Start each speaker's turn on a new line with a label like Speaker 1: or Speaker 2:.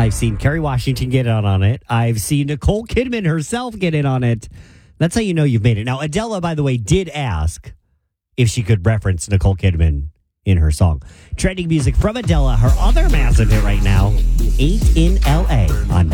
Speaker 1: I've seen Kerry Washington get in on it. I've seen Nicole Kidman herself get in on it. That's how you know you've made it. Now, Adele, by the way, did ask if she could reference Nicole Kidman in her song. Trending music from Adele. Her other massive hit right now, 8 in L.A. on